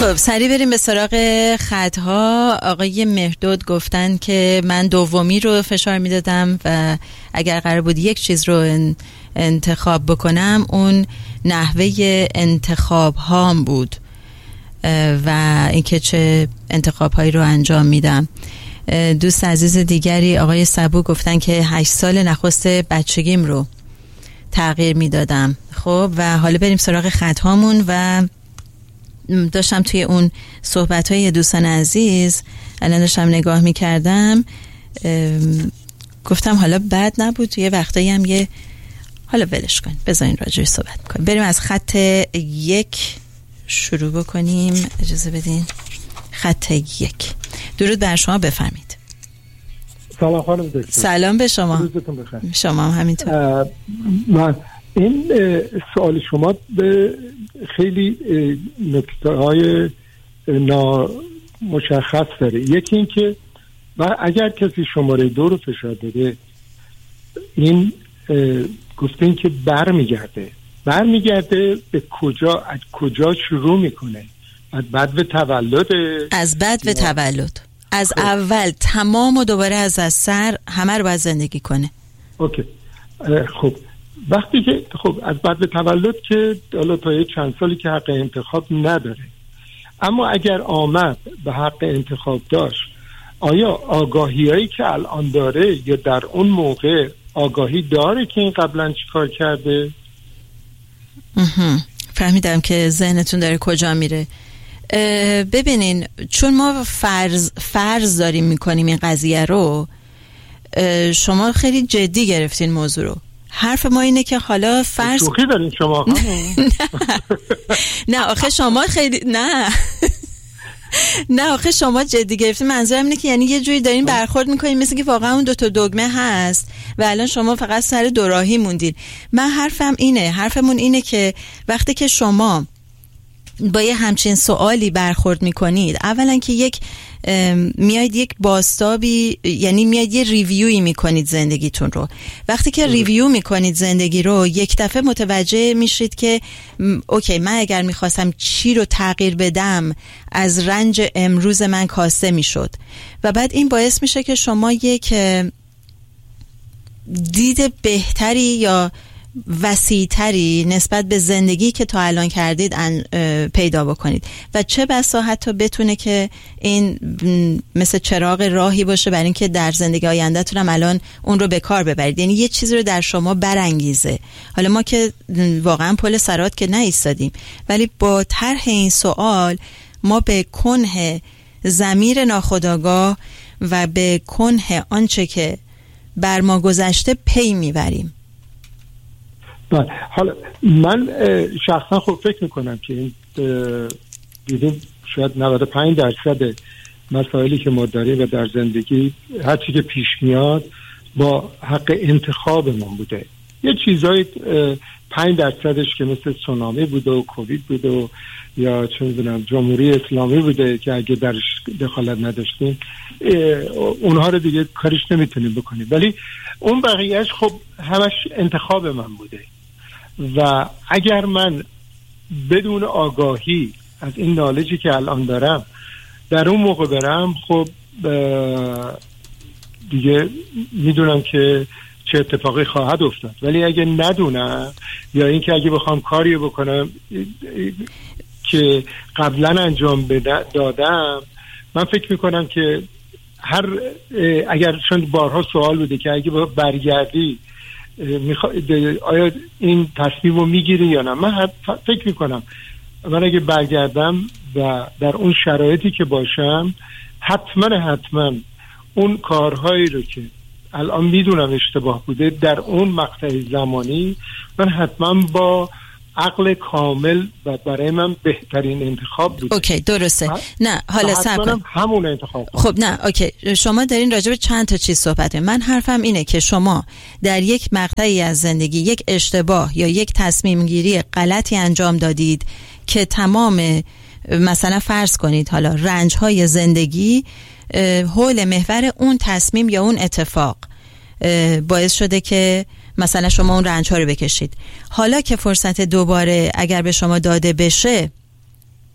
خب سریع بریم به سراغ خطها. آقای مهرداد گفتن که من دومی رو فشار میدادم و اگر قرار بود یک چیز رو انتخاب بکنم اون نحوه انتخاب هام بود و اینکه چه انتخاب هایی رو انجام میدم. دوست عزیز دیگری آقای سبو گفتن که 8 سال نخست بچگیم رو تغییر میدادم. خب و حالا بریم سراغ خطهامون و داشتم توی اون صحبت‌های دوستان عزیز الان داشتم نگاه می‌کردم، گفتم حالا بد نبود یه وقتایی هم حالا ولش کن، بذارین راجعش صحبت کنیم. بریم از خط 1 شروع بکنیم، اجازه بدین. خط 1. درود بر شما، بفرمایید. سلام خانم دکتر. سلام به شما. روزتون بخیر. شما هم همینطور. من این سوال شما به خیلی نکته‌های نامشخص داره. یکی این که اگر کسی شماره 2 رو فشار داده، این گفتین که برمیگرده به کجا، از کجا شروع میکنه؟ از بعد به تولد؟ از بعد به تولد، از اول تمام و دوباره از سر همه رو باید زندگی کنه. اوکی. خب وقتی که از بعد به تولد که حالا تا چند سالی که حق انتخاب نداره، اما اگر آمد به حق انتخاب داشت، آیا آگاهیایی که الان داره یا در اون موقع آگاهی داره که این قبلا چی کار کرده؟ فهمیدم که ذهنتون داره کجا میره. ببینین، چون ما فرض داریم میکنیم این قضیه رو، شما خیلی جدی گرفتین موضوع رو. حرف ما اینه که حالا فرض شوخی دارین شما. نه آخه شما خیلی نه آخه شما جدی گرفتین. منظورم اینه که یعنی یه جوری دارین برخورد میکنین مثل که واقعا اون 2 دگمه هست و الان شما فقط سر دوراهی موندین. من حرفمون اینه که وقتی که شما با یه همچین سوالی برخورد میکنید، اولا که میاید یک بازتابی، یعنی میاید یه ریویوی میکنید زندگیتون رو. وقتی که ریویو میکنید زندگی رو، یک دفعه متوجه میشید که اوکی، من اگر میخواستم چی رو تغییر بدم، از رنج امروز من کاسته میشد. و بعد این باعث میشه که شما یک دید بهتری یا وسیع‌تری نسبت به زندگی که تا الان کردید پیدا بکنید و چه بسا حتی بتونه که این مثل چراغ راهی باشه برای اینکه در زندگی آینده‌تون هم الان اون رو به کار ببرید، یعنی یه چیزی رو در شما برانگیزه. حالا ما که واقعا پل صراط که نایستادیم، ولی با طرح این سوال ما به کنه ضمیر ناخودآگاه و به کنه آنچه که بر ما گذشته پی میبریم. حالا من شخصا فکر میکنم که این دیدیم شاید 95% مسائلی که ما داریم و در زندگی هر چی که پیش میاد با حق انتخابمون بوده. یه چیزایی 5%ش که مثل سونامی بوده و کووید بوده و یا چه میدونم جمهوری اسلامی بوده که اگه درش دخالت نداشتیم اونها رو دیگه کارش نمیتونیم بکنیم، ولی اون بقیهش خب همش انتخاب من بوده. و اگر من بدون آگاهی از این نالجی که الان دارم در اون موقع برم، خب دیگه میدونم که چه اتفاقی خواهد افتاد. ولی اگه ندونم یا اینکه اگه بخوام کاری بکنم که قبلا انجام دادم، من فکر میکنم که اگر چون بارها سوال بوده که اگه برگردی آیا این تصمیم رو میگیری یا نه، من فکر میکنم من اگه برگردم و در اون شرایطی که باشم حتما اون کارهایی رو که الان میدونم اشتباه بوده در اون مقطع زمانی من حتما با عقل کامل و برای من بهترین انتخاب بوده. اوکی درسته. نه حالا صبر کن، همون انتخاب. خب نه اوکی، شما دارین راجع به چند تا چیز صحبت من حرفم اینه که شما در یک مقطعی از زندگی یک اشتباه یا یک تصمیم گیری غلطی انجام دادید که تمام مثلا فرض کنید حالا رنج‌های زندگی حول محور اون تصمیم یا اون اتفاق باعث شده که مثلا شما اون رنج ها رو بکشید. حالا که فرصت دوباره اگر به شما داده بشه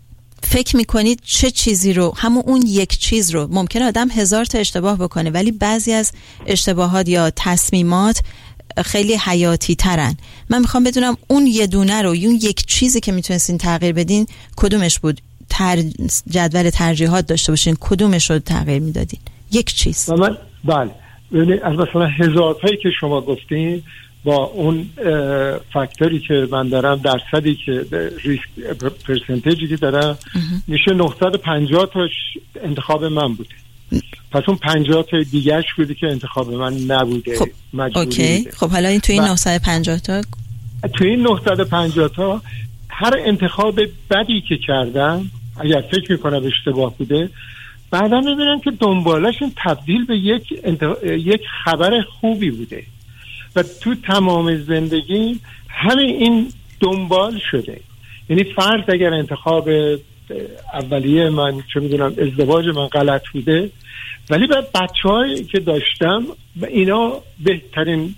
فکر میکنید چه چیزی رو، همون اون یک چیز رو، ممکنه آدم 1000 تا اشتباه بکنه ولی بعضی از اشتباهات یا تصمیمات خیلی حیاتی ترن. من میخوام بدونم اون یه دونه رو، اون یک چیزی که میتونستین تغییر بدین کدومش بود؟ جدول ترجیحات داشته باشین کدومش رو تغییر میدادین؟ یک چیز. من بله، از مثلا 1000 تایی که شما گفتین با اون فاکتوری که من دارم، درصدی که ریسک پرسنتیجی که دارم، میشه 950 تاش انتخاب من بوده. پس اون 50 تا دیگه‌اش بوده که انتخاب من نبوده. خب اوکی بوده. خب حالا این توی این 950 تا، توی این 950 تا هر انتخاب بدی که کردم اگر فکر میکنم اشتباه بوده، بعدا میبینم که دنبالش تبدیل به یک خبر خوبی بوده و تو تمام زندگی همین این دنبال شده. یعنی فرض اگر انتخاب اولیه من چه میدونم ازدواج من غلط بوده، ولی بعد بچه‌هایی که داشتم و اینا بهترین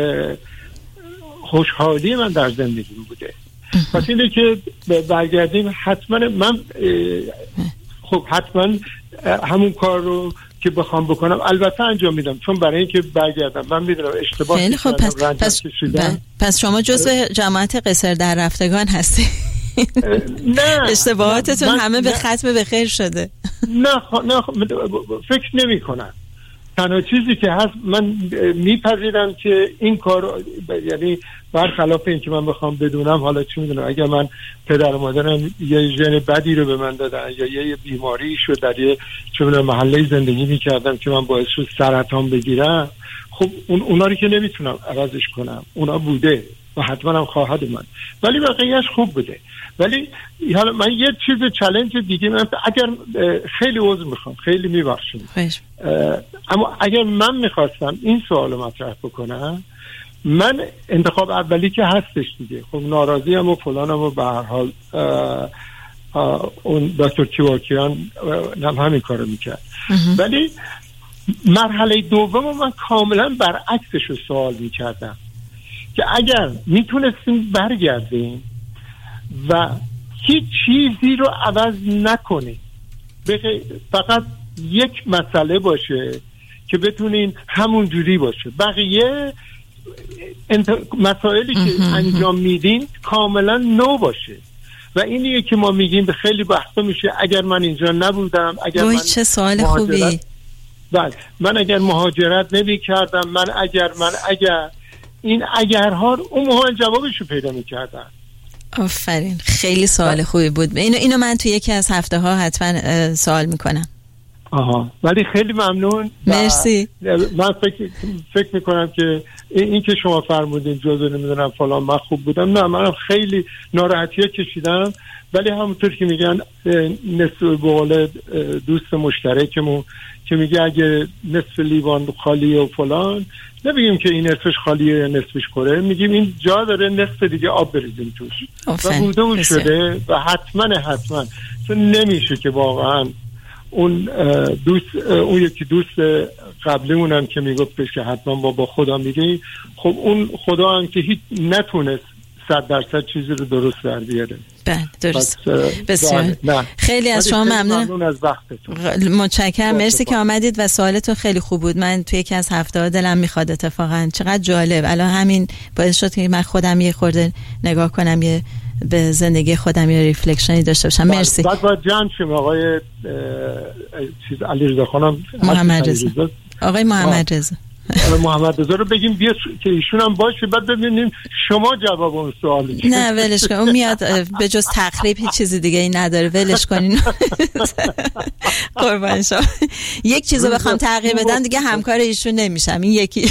خوشحالی من در زندگی بوده. پس اینه که برگردیم حتما من خب حتما همون کار رو که بخوام بکنم البته انجام میدم، چون برای اینکه برگردم من میدونم اشتباه خیلی خب. پس شما جزو جماعت قصر در رفتگان هستی. نه اشتباهاتتون همه به ختم به خیر شده. نه فکر نمی کنم. تنها چیزی که هست من میپذیرم که این کار، یعنی برخلاف این که من بخوام بدونم حالا چی میدونم، اگر من پدر و مادرم یه ژن بدی رو به من دادن یا یه بیماری شد در یه چه میدونم محله زندگی میکردم که من باعث شد سرطان بگیرم، خب اونا رو که نمیتونم عوضش کنم، اونا بوده و حتما هم خواهد من، ولی بقیه‌اش خوب بوده. ولی حالا من یه چیز چالش دیگه، من اگر خیلی عذر میخوام، خیلی میبخشم، اما اگر من میخواستم این سوال رو مطرح بکنم، من انتخاب اولی که هستش دیگه، خب ناراضی هم و فلانم و به هر حال اون دکتر کیواکیان هم همین کارو میکرد، ولی مرحله دوم من کاملا برعکسش رو سوال میکردم که اگر میتونستیم برگردیم و هیچ چیزی رو عوض نکنیم، فقط یک مسئله باشه که بتونین همون جوری باشه، بقیه مسائلی که انجام میدین کاملا نو باشه. و اینیه که ما میگیم به خیلی بحثا میشه اگر من اینجا نبودم، اگر من چه سوال خوبی. بله، من اگر مهاجرت نمی کردم، من اگر این اگرها اون موقع جوابشو پیدا میکردن. آفرین، خیلی سوال خوبی بود. اینو من تو یکی از هفته ها حتما سوال میکنم. ولی خیلی ممنون. مرسی. من فکر میکنم که این که شما فرمودین جزء نمیدونم فلان من خوب بودم، نه منم خیلی ناراحتی‌ها کشیدم، ولی همونطور که میگن نصف بقول دوست مشترکمون که میگه اگه نصف لیوان خالیه و فلان، نمیگیم که این نصفش خالیه یا نصفش پره، میگیم این جا داره نصف دیگه آب بریزیم توش و بوده شده و حتما چون نمیشه که واقعا اون یکی دوست قبلیمون هم که میگفتش که حتما با خدا میگه، خب اون خدا هم که هیچ نتونست 100% چیزی رو درست در بیاره. بله درست. بسیار خیلی از شما ممنون از وقتتون. متشکرم، مرسی که آمدید و سوالتون خیلی خوب بود. من توی یکی از هفته‌ها دلم میخواد اتفاقا، چقدر جالب، الان همین باعث شد که من خودم یه خورده نگاه کنم، یه به زندگی خودم یه ریفلکشنی داشته باشم. مرسی. بعد جمع شما آقای علیرضا خانم، محمد رضا، آقای محمد رضا، محمد رضا رو بگیم بیا که ایشون هم باشه، بعد ببینیم شما جواب اون سوال. نه ولش کن، اون میاد به جز تخریب هیچ چیزی دیگه این نداره، ولش کنین. قربان شما. یک چیزو بخوام تغییر بدم دیگه همکار ایشون نمیشم، این یکی.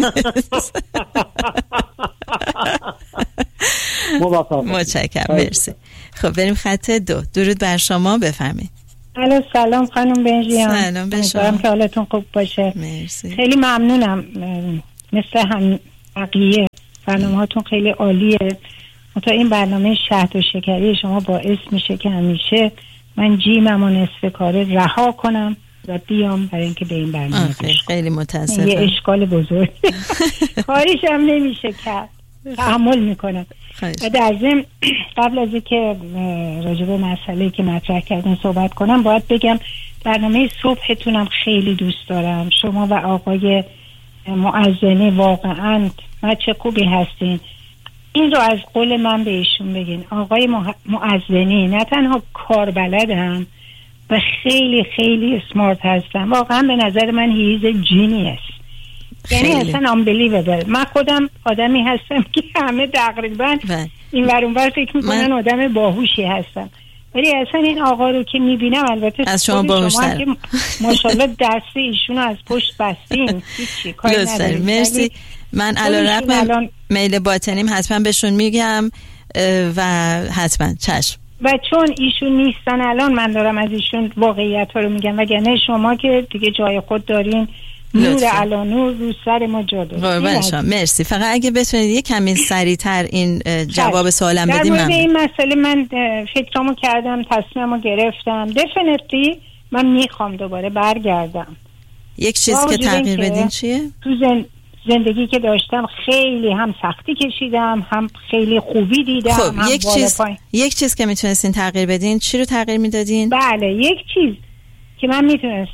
متشکرم، مرسی. خب بریم خط 2. درود بر شما، بفرمایید. الو سلام خانم بنجیان. سلام به شما. امیدوارم که حالتون خوب باشه. مرسی. خیلی ممنونم، مثل هم بقیه برنامه‌هاتون خیلی عالیه. تا این برنامه شهد و شکری شما باعث میشه که همیشه من جیمم و نصف کاره رها کنم و بیام برای اینکه به این برنامه گوش کنم. خیلی متاسفم. یه اشکال بزرگ. کاریش هم نمیشه کرد. تحمل میکنم. و در ضمن قبل از اینکه راجع به مسئله که مطرح کردن صحبت کنم باید بگم برنامه صبحتونم خیلی دوست دارم. شما و آقای معزنی واقعا بچه خوبی هستین. این رو از قول من به ایشون بگین. آقای معزنی نه تنها کار بلدن و خیلی خیلی اسمارت هستن، واقعا به نظر من هیز جینی است. یعنی اصلا unbelievable. من خودم آدمی هستم که همه تقریبا این ور اون ور فکر میکنن آدم باهوشی هستم، ولی اصلا این آقا رو که میبینم، البته از شما باهوشتر، که ماشاءالله دست ایشون از پشت بستین هیچی کاری نداریم. مرسی. من علیرغم میل باطنیم حتما بهشون میگم و حتما چشم. و چون ایشون نیستن الان من دارم از ایشون واقعیت ها رو میگم، وگرنه شما که دیگه جای خود دارین، نور علا نور رو سر ما جا داره. مرسی. فقط اگه بتونید یه کمی سریعتر این جواب سوالم بدیم. در مورد این مسئله من فکرامو کردم، تصمیممو گرفتم. دفینیتلی من میخوام دوباره برگردم. یک چیز که تغییر بدین چیه؟ تو زندگی که داشتم خیلی هم سختی کشیدم، هم خیلی خوبی دیدم. خب یک چیز که میتونستین تغییر بدین، چی رو تغییر میدادین؟ بله، یک چیز که من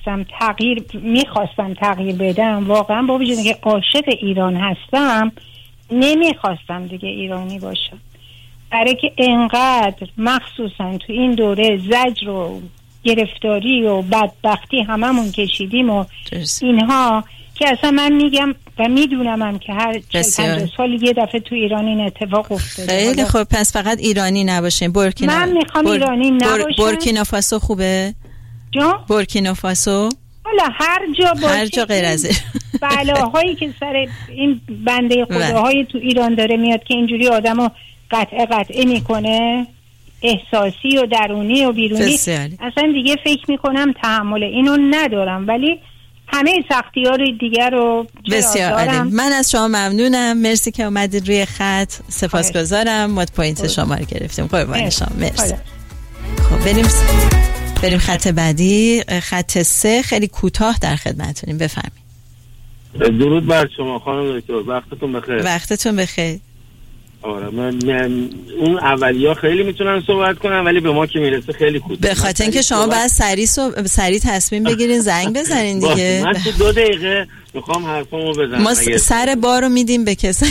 میخواستم تغییر بدم، واقعا با وجودی که عاشق ایران هستم نمیخواستم دیگه ایرانی باشم، برای که انقدر مخصوصا تو این دوره زجر و گرفتاری و بدبختی هممون کشیدیم و اینها، که اصلا من میگم و میدونم هم که هر 40-50 سال یه دفعه تو ایران این اتفاق افتاده. خیلی خوب، پس فقط ایرانی نباشین. من میخوام ایرانی نباشم. بورکینافاسو خوبه؟ بورکینافاسو حالا هر جا باشه، هر جا غیر از بلاهایی که سر این بنده خداهای تو ایران داره میاد که اینجوری آدمو قطعه میکنه، احساسی و درونی و بیرونی، اصلا دیگه فکر میکنم تحمل اینو ندارم. ولی همه سختی ها رو دیگر رو بسیار عالی. من از شما ممنونم، مرسی که اومدید روی خط، سپاسگزارم. مد پوینت شما رو گرفتیم. قربان شما، مرسی. خب بریم خط بعدی، خط 3. خیلی کوتاه در خدمتتونیم، بفرمایید. درود بر شما خانم دکتر، وقتتون بخیر. وقتتون بخیر. آره من اون اولیا خیلی میتونن صحبت کنن ولی به ما که میرسه خیلی کوتاه، به خاطر اینکه شما باید سریع تصمیم بگیرین، زنگ بزنین دیگه. من تو 2 دقیقه میخوام حرفمو بزنم. ما سر بارو میدیم به کسی.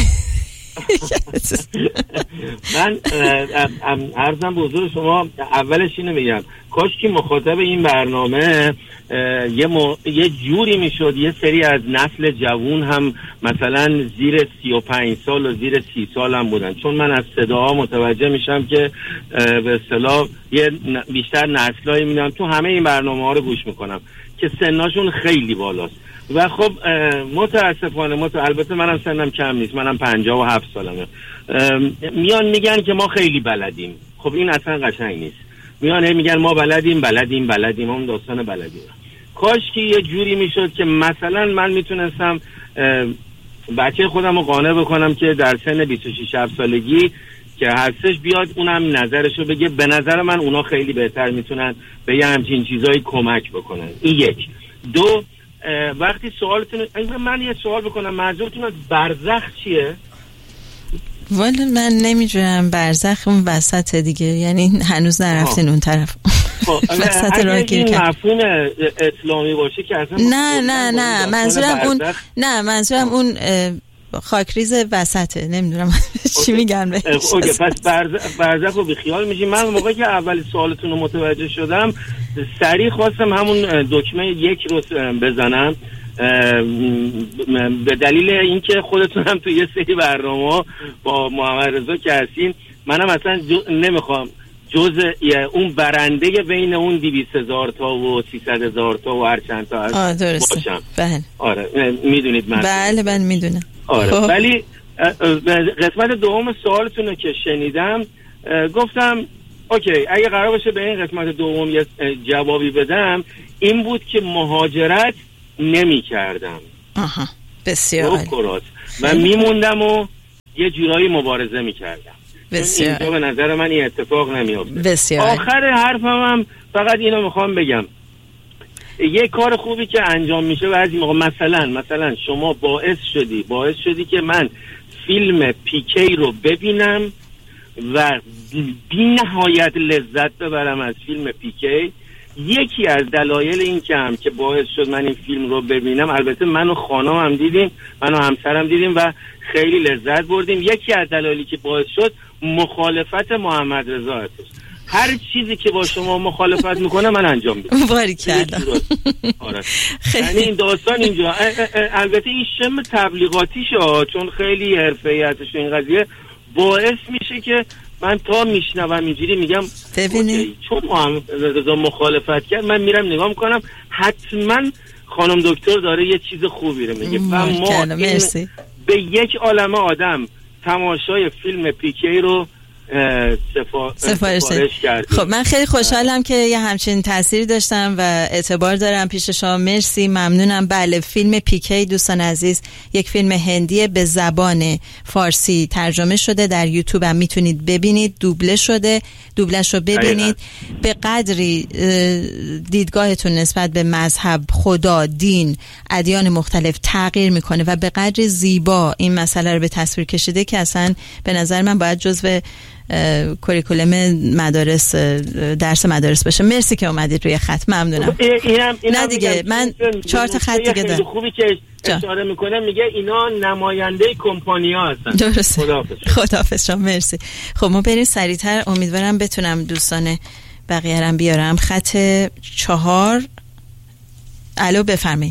من عرضم به حضور شما، اولش اینو میگم کاش که مخاطب این برنامه یه جوری میشد یه سری از نسل جوون هم مثلا زیر 35 سال و زیر 30 سال هم بودن، چون من از صداها متوجه میشم که به اصطلاح بیشتر نسلایی میدم تو همه این برنامه ها رو گوش میکنم که سناشون خیلی بالاست و خب متاسفانه البته منم سنم کم نیست، منم 57 سالمه، میان میگن که ما خیلی بلدیم. خب این اصلا قشنگ نیست. میان میگن ما بلدیم، هم داستان بلدیم. کاش که یه جوری میشد که مثلا من میتونستم بچه خودم رو قانع بکنم که در سن 26 سالگی که هستش بیاد اونم نظرشو بگه. به نظر من اونا خیلی بهتر میتونن به یه همچین چیزایی کمک بکنن. این 1. 2. وقتی سوالتون، من یه سوال بکنم، منظورتون از برزخ چیه؟ والا من نمیدونم. برزخ اون وسط دیگه، یعنی هنوز نرفتین اون طرف. وسط راه گیر مفهوم اسلامی باشه که اصلا نه منظورم اون خاکریز وسطه، نمیدونم چی میگن بهش. اوکی، پس برزخ رو بیخیال میشیم. من موقعی که اول سوالتون رو متوجه شدم سریع خواستم همون دکمه 1 رو بزنم، به دلیل اینکه خودتون هم تو یه سری برنامه با محمد رضا که هستین، منم اصلا نمیخوام جز اون برنده بین اون 200,000 تا و 300,000 تا و هر چند تا باشم. بله. آره میدونید من. بله میدونم. آره ولی قسمت دوم سوالتون رو که شنیدم گفتم اوکی، اگه قرار باشه به این قسمت دوم یه جوابی بدم، این بود که مهاجرت نمی کردم. بسیار من میموندم و یه جورایی مبارزه می کردم. بسیار به نظر من این اتفاق نمی افته. بسیار. آخر حرفم هم فقط اینو میخوام بگم، یه کار خوبی که انجام میشه بعضی موقع، مثلا شما باعث شدی که من فیلم پیکی رو ببینم و بی نهایت لذت ببرم از فیلم پیکی. یکی از دلایل این که باعث شد من این فیلم رو ببینم، البته من و خانمم دیدیم، من و همسرم دیدیم و خیلی لذت بردیم. یکی از دلایلی که باعث شد مخالفت محمد رضا هستش. هر چیزی که با شما مخالفت میکنه من انجام میدم. باریکلا. یعنی این داستان اینجا البته این شم تبلیغاتیشه، چون خیلی حرفه‌ای هستش این قضیه، باعث میشه که من تا میشنوم اینجوری میگم ببینید چون محمد رضا مخالفت کرد من میرم نگاه میکنم حتما خانم دکتر داره یه چیز خوبی رو میگه و ما به یک عالمه آدم تماشای فیلم پیکی رو سفارش کردیم. خب من خیلی خوشحالم که یه همچین تأثیری داشتم و اعتبار دارم پیش شما. مرسی، ممنونم. بله، فیلم پیکی دوستان عزیز یک فیلم هندی به زبان فارسی ترجمه شده، در یوتیوب هم میتونید ببینید، دوبله شده، دوبلش رو ببینید. به قدری دیدگاهتون نسبت به مذهب، خدا، دین، ادیان مختلف تغییر میکنه و به قدری زیبا این مسئله رو به تصویر کشیده که اصلا به نظر من باید جزو کوریکولم مدارس، درس مدارس باشه. مرسی که اومدید روی خط، ممنونم. نه دیگه من 4 تا خط دیگه دارم. خوبی که اشاره میکنه، میگه اینا نماینده کمپانی‌ها هستن. درسته. خداحافظ شما. مرسی. خب ما بریم سریعتر، امیدوارم بتونم دوستان بقیه رم بیارم. خط 4. الو بفرمایید.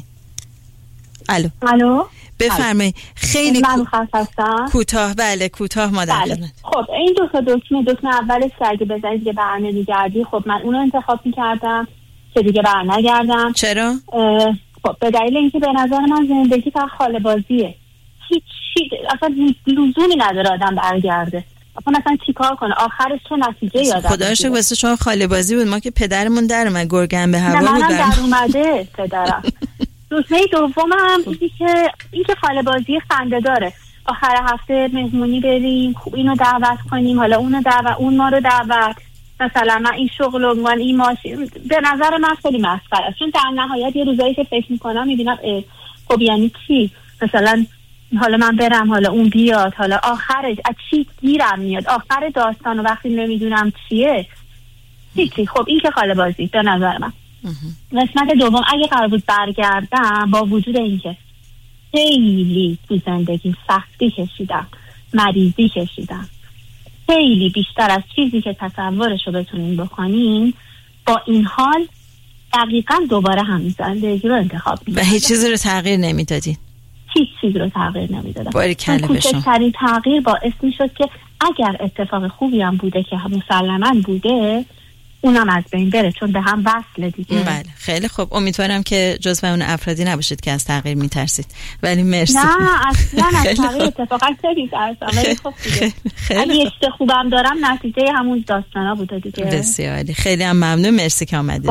الو بفرمایید. خیلی کوتاه. بله کوتاه مادر. بله. خب این دکمه اولش اگه بذارید که برنمیگردی، خب من اونو انتخاب میکردم که دیگه برنگردم. چرا؟ خب به دلیل اینکه به نظر من زندگی فقط خاله بازیه، هیچ اصلا لزومی نداره آدم برگرده. اصلا چیکار کنه آخرش چه نتیجه یادم. خدا رو شکر واسه شما خاله بازی بود، ما که پدرمون در اومد گرگن به هوا بود. منم در اومده پدرم. دوسته دومم این که خاله بازی خنده داره. آخر هفته مهمونی بریم، خوب اینو دعوت کنیم، حالا اونو دعوت، اون ما رو دعوت، مثلا من این شغل و من این ماشین. به نظر من خیلی مسخره است، چون در نهایت یه روزایی که فکر میکنم میبینم خب یعنی چی؟ مثلا حالا من برم، حالا اون بیاد، حالا آخرش از چی گیرم میاد؟ آخر داستان و وقتی نمیدونم چیه چی. خب این که خاله بازی به نظر من. قسمت دوم اگه قرار بود برگردم، با وجود اینکه خیلی تو زندگی سختی کشیدم، مریضی کشیدم، خیلی بیشتر از چیزی که تصورشو بتونین بکنین، با این حال دقیقاً دوباره همین زندگی رو انتخاب می‌کردم و هیچ چیزی رو تغییر نمیدادین. هیچ چیز رو تغییر نمیدادم. باریکلا بشم. کوچکترین تغییر باعث میشد که اگر اتفاق خوبی هم بوده که مسلماً بوده، اونم از بین بره، چون به هم وصله دیگه. بله خیلی خوب. امیدوارم که جزو اون افرادی نباشید که از تغییر میترسید. ولی مرسی. نه اصلا از تغییر اتفاقا خیلی ترسم، ولی خب دیگه اگه اشته خوبم دارم نتیجه همون داستانا بوده دیگه. بسیاری. خیلی هم ممنون، مرسی که اومدید.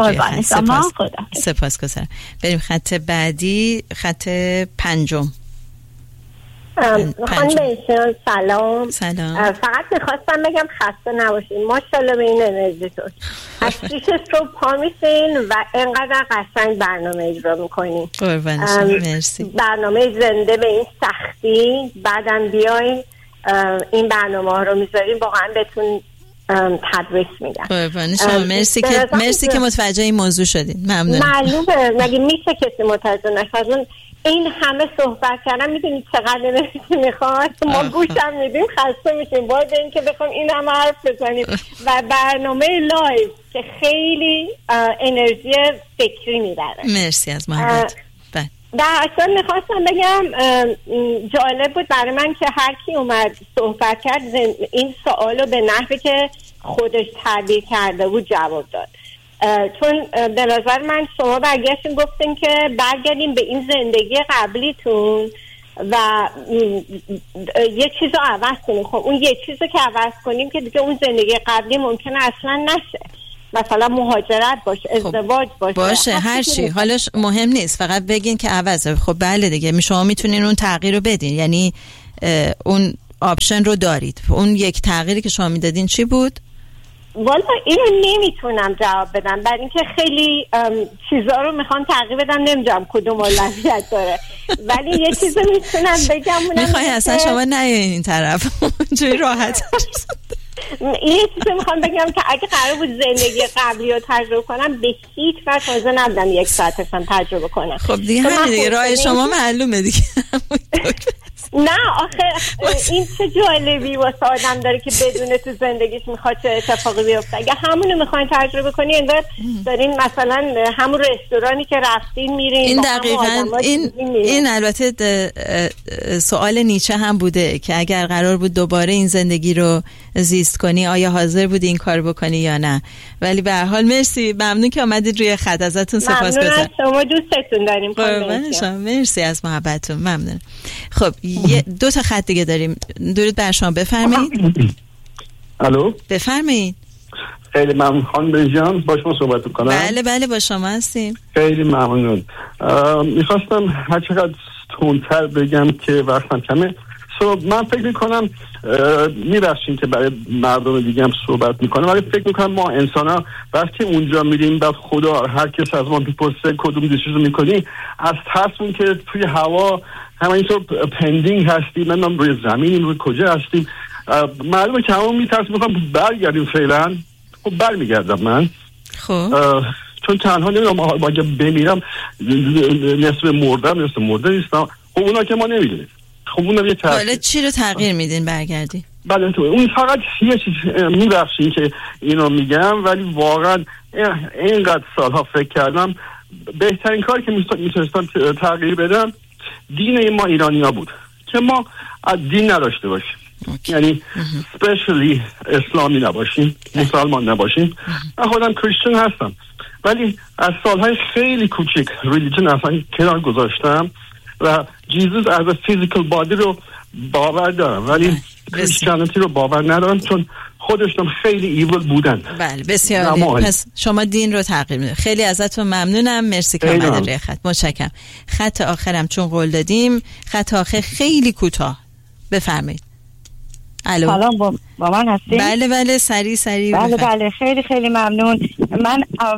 سپاسگزارم. بریم خط بعدی، خط 5. خانم بهشون سلام. فقط میخواستم بگم خسته نباشین، ماشاءالله به این انرژیتون. از 6 صبح پا میشین و اینقدر قشنگ برنامه اجرا میکنین. مرسی. برنامه زنده به این سختی، بعدم بیاین این برنامه ها رو میذارین، واقعا بهتون تدریس میدن. قربان شما. مرسی که متوجه این موضوع شدین. ممنونم. معلومه مگه میشه کسی متوجه نشه؟ این همه صحبت کردم، میدونید چقدر انرژی میخواد؟ ما گوشم میدیم خسته میشیم باید این که بخوام این همه حرف بزنیم و برنامه لایو که خیلی انرژی فکری میبره. مرسی از محبت. در اصلا میخواستم بگم جالب بود برای من که هر کی اومد صحبت کرد این سوالو به نحوی که خودش تعبیر کرده بود جواب داد. چون به نظر من شما برگشتین گفتین که برگردیم به این زندگی قبلیتون و یه چیز رو عوض کنیم. خب اون یه چیز رو که عوض کنیم که دیگه اون زندگی قبلی ممکنه اصلا نشه، مثلا مهاجرت باشه، ازدواج باشه هر چی، حالش مهم نیست، فقط بگین که عوضه. خب بله دیگه شما میتونین اون تغییر رو بدین، یعنی اون آپشن رو دارید. اون یک تغییری که شما میدادین چی بود؟ والا اینو نمیتونم جواب بدم، برای اینکه خیلی چیزا رو میخوان تغییر بدم، نمیدونم کدوم اولویت داره. ولی یه چیزی میتونم بگم، میخوای اصلا شما نه این طرف جوی راحت این چیزی میخوام بگم که اگه قرار بود زندگی قبلی رو تجربه کنم به هیچ وجه تازه نبودم 1 ساعتشم تجربه کنم. خب دیگه همین دیگه راه شما معلومه دیگه. نه آخه این چه جالبی واسه آدم داره که بدون تو زندگیش میخواد چه اتفاقی بیفته. اگه همونو میخواین تجربه کنی انگار دارین مثلا همون رستورانی که رفتین میرین. این دقیقاً این البته سوال نیچه هم بوده که اگر قرار بود دوباره این زندگی رو زیست کنی آیا حاضر بودی این کار بکنی یا نه. ولی به هر حال مرسی، ممنون که اومدید روی خط، ازتون سپاسگزارم. ممنون از شما، دوستتون داریم. قربان شما، مرسی از محبتتون، ممنون. خب 2 تا خط دیگه داریم. درود بر شما، بفرمایید. الو، بفرمایید. خیلی ممنون خانم جان، با شما صحبت کنم. بله با شما هستیم. خیلی ممنون. میخواستم هر چقدر تندتر بگم که وقتم کمه. من فکر میکنم میبخشین که برای مردم دیگه هم صحبت میکنم، ولی فکر میکنم ما انسان ها وقتی اونجا میریم بعد خدا هر کس از ما میپرسه کدوم دیشیزو میکنی، از ترسون که توی هوا همینطور پندینگ هستیم، من روی زمین روی کجا هستیم، معلومه که همون میترسیم میخوام برگردیم فعلا. خب برمیگردم من. خب چون تنها نمیدونم اگه بمیرم نصف مرده نیستم. خب اونا که ما نمیدونیم. خب اونم یه حالا چی رو تغییر میدین برگردی؟ بله تو اون فقط یه چیز میبخشین که اینو میگم، ولی واقعا اینقدر سالها فکر کردم بهترین کاری که میتونستم تغییر بدم دین ما ایرانی ها بود که ما دین نداشته باشیم. یعنی اسپشیلی اسلامی نباشیم، مسلمان نباشیم. من خودم کریستین هستم ولی از سالهای خیلی کوچیک ریلیجن اصلا کنار گذاشتم و جیزوس از فیزیکال بادی رو باور دارم ولی کریستیانیتی رو باور ندارم چون خودشون خیلی ایول بودن. بله بسیار عالی. پس شما دین رو تغییر میدید. خیلی ازتون ممنونم، مرسی که اومدید روی خط. متشکرم. خط آخرم چون قول دادیم، خط آخر خیلی کوتاه، بفرمایید. الو، سلام، با من هستین؟ بله سریع بله خیلی خیلی ممنون. من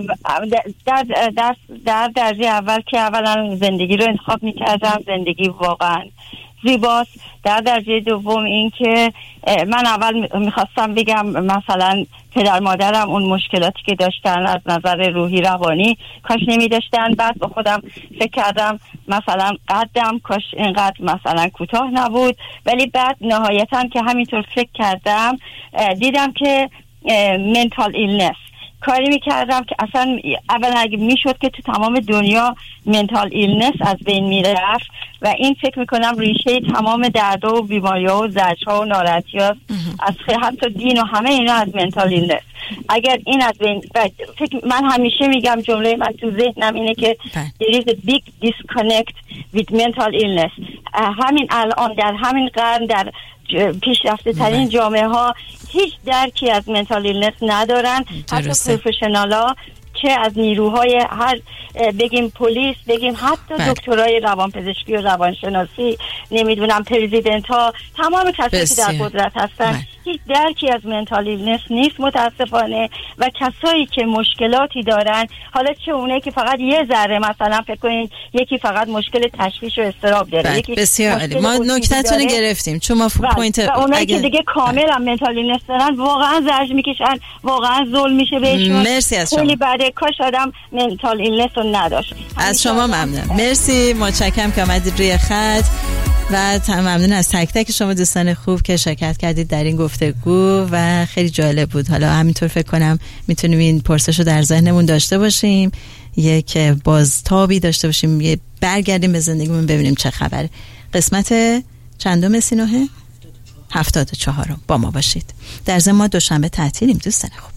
در درجه اول که اولا زندگی رو انتخاب میکردم، زندگی واقعا زیباست. در درجه دوم این که من اول میخواستم بگم مثلا پدر مادرم اون مشکلاتی که داشتن از نظر روحی روانی کاش نمی داشتن. بعد با خودم فکر کردم مثلا قدم کاش اینقدر مثلا کوتاه نبود. ولی بعد نهایتا که همینطور فکر کردم دیدم که منتال ایلنس کاری میکردم که اصلا اولا اگه میشد که تو تمام دنیا منتال ایلنس از بین میرفت و این فکر میکنم ریشه تمام دردا و بیماری‌ها و زجرها و ناراحتی‌ها از حتی دین و همه اینا از منتال ایلنس. اگر این از بین من همیشه میگم جمله من تو ذهنم اینه که there is a big disconnect with mental illness. همین الان در همین قرن در پیشرفته ترین جامعه ها هیچ درکی از منتال ایلنس ندارن. حتی پروفشنال ها چه از نیروهای هر بگیم پلیس، بگیم حتی دکترای روانپزشکی و روانشناسی، نمیدونم پرزیدنت ها، تمام کسایی که در قدرت هستن هیچ درکی از منتال ایلنس نیست متاسفانه. و کسایی که مشکلاتی دارن، حالا چه اونه که فقط یه ذره مثلا فکر کنین یکی فقط مشکل تشویش و اضطراب داره، یکی بسیار عالی، ما نکته‌تون رو گرفتیم چون ما پوینت اونایی که دیگه کاملا منتال ایلنس دارن واقعا زجر میکشن، واقعا ظلم میشه بهشون. مرسی از شما. خیلی بعد کاش آدم منتال ایلنس رو نداشت. از شما ممنونم، مرسی، متشکرم که اومدید روی خط و ممنون از تک تک شما دوستان خوب که شرکت کردید در این گفتگو و خیلی جالب بود. حالا همینطور فکر کنم میتونیم این پرسش رو در ذهنمون داشته باشیم، یک بازتابی داشته باشیم، یه برگردیم به زندگیمون ببینیم چه خبره. قسمت چندم سینوه؟ 74 با ما باشید. در ضمن ما دوشنبه تعطیلیم دوستان خوب.